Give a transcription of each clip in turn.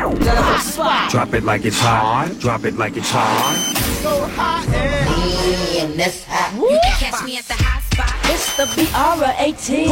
The hot spot. Drop it like it's hot. Drop it like it's hot. So hot and that's hot. You can catch me at the hot spot. It's the BR18.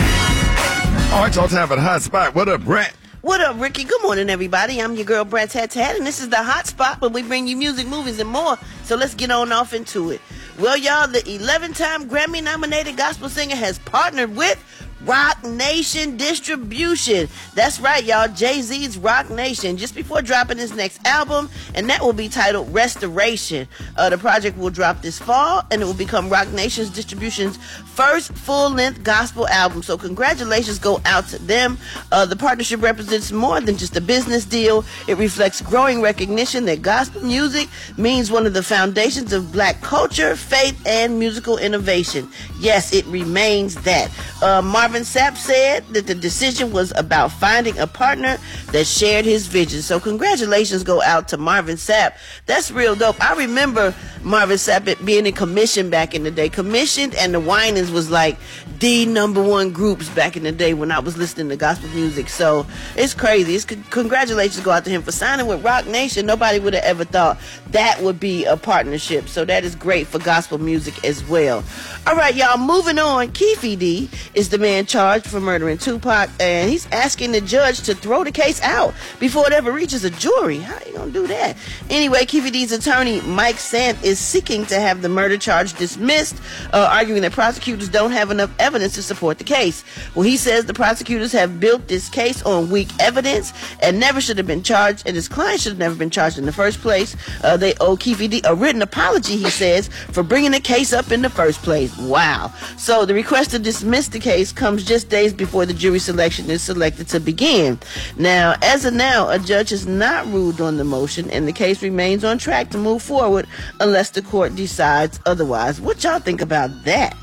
All right, y'all time for the hot spot. What up, Brett? What up, Ricky? Good morning, everybody. I'm your girl, Brett Tat Tat, and this is the Hot Spot, where we bring you music, movies, and more. So let's get on off into it. Well, y'all, the 11-time Grammy-nominated gospel singer has partnered with Roc Nation Distribution. That's right, y'all. Jay-Z's Roc Nation, just before dropping his next album, and that will be titled Restoration. The project will drop this fall, and it will become Roc Nation's Distribution's first full-length gospel album. So congratulations go out to them. The partnership represents more than just a business deal. It reflects growing recognition that gospel music means one of the foundations of black culture, faith, and musical innovation. Yes, it remains that. Marvin Sapp said that the decision was about finding a partner that shared his vision. So congratulations go out to Marvin Sapp. That's real dope. I remember Marvin Sapp being in Commission back in the day. Commission and the Winans was like the #1 groups back in the day when I was listening to gospel music. So it's crazy. Congratulations go out to him for signing with Roc Nation. Nobody would have ever thought that would be a partnership. So that is great for gospel music as well. All right, y'all, moving on. Keffe D is the man charged for murdering Tupac, and he's asking the judge to throw the case out before it ever reaches a jury. How you gonna do that? Anyway, Keffe D's attorney, Mike Sant, is seeking to have the murder charge dismissed, arguing that prosecutors don't have enough evidence to support the case. Well, he says the prosecutors have built this case on weak evidence and never should have been charged, and his client should have never been charged in the first place. They owe Keffe D a written apology, he says, for bringing the case up in the first place. Wow. So the request to dismiss the case comes just days before the jury selection is selected to begin. Now, as of now, a judge has not ruled on the motion, and the case remains on track to move forward unless the court decides otherwise. What y'all think about that?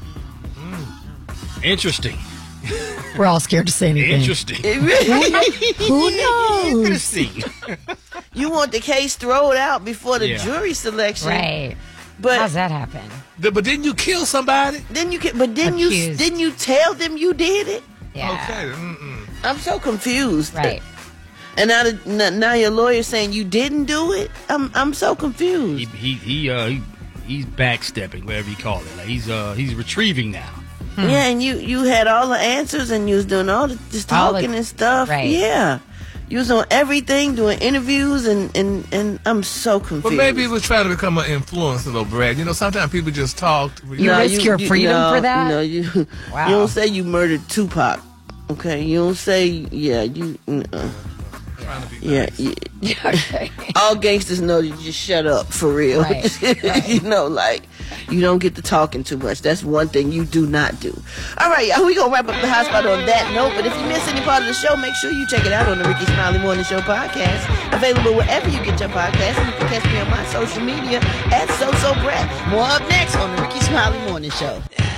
Interesting. We're all scared to say anything. Interesting. Who knows? Interesting. You want the case thrown out before the jury selection, Right. But how's that happen? But didn't you kill somebody? Didn't you tell them you did it? Yeah. Okay. I'm so confused. Right. And now your lawyer's saying you didn't do it. I'm so confused. He's backstepping, whatever you call it. Like he's retrieving now. Yeah, and you had all the answers, and you was doing all this talking and stuff. Right. Yeah. You was on everything, doing interviews, and I'm so confused. But maybe he was trying to become an influencer, though, Brad. You know, sometimes people just talk. You risk your freedom for that? No, you don't say you murdered Tupac. Okay, you don't say you. Trying to be Yeah, nice. Okay. all gangsters know you just shut up for real. Right. You know, like you don't get to talking too much. That's one thing you do not do. All right, y'all, we gonna wrap up the hot spot on that note. But if you miss any part of the show, make sure you check it out on the Ricky Smiley Morning Show podcast, available wherever you get your podcast. And you can catch me on my social media at SoSoBrett. More up next on the Ricky Smiley Morning Show.